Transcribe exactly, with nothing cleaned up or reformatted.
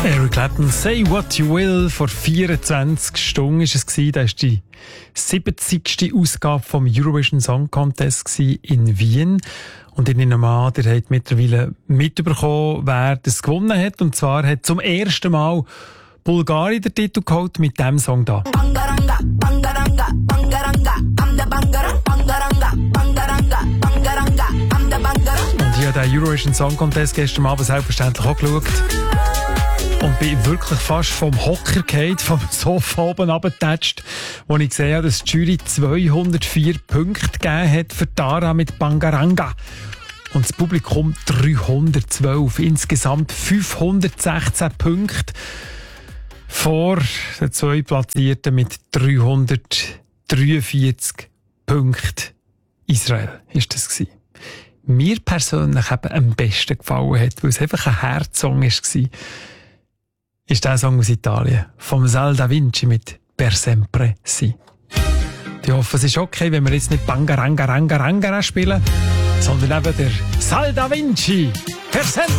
Eric Clapton, «Say What You Will», vor vierundzwanzig Stunden war es. Das war die siebzigste Ausgabe vom Eurovision Song Contest in Wien. Und ich nehme an, ihr habt mittlerweile mitbekommen, wer das gewonnen hat. Und zwar hat zum ersten Mal Bulgarien den Titel geholt mit diesem Song da. Bangaranga, bangaranga, bangaranga, am der Bangarang, bangaranga, bangaranga, bangaranga, am der Bangarang. Und ich habe den Eurovision Song Contest gestern Abend selbstverständlich auch geschaut. Und bin wirklich fast vom Hocker gefallen, vom Sofa oben runtergetatscht, wo ich gesehen habe, dass die Jury zweihundertvier Punkte gegeben hat für Tara mit Bangaranga. Und das Publikum dreihundertzwölf. Insgesamt fünfhundertsechzehn Punkte vor den zwei Platzierten mit dreihundertdreiundvierzig Punkten. Israel ist das gewesen. Mir persönlich eben am besten gefallen hat, weil es einfach ein Herzsong war, ist der Song aus Italien, vom Sal Da Vinci mit «Per sempre si». Ich hoffe, es ist okay, wenn wir jetzt nicht «Bangaranga, Ranga, Ranga» spielen, sondern eben der «Sal Da Vinci». «Per sempre».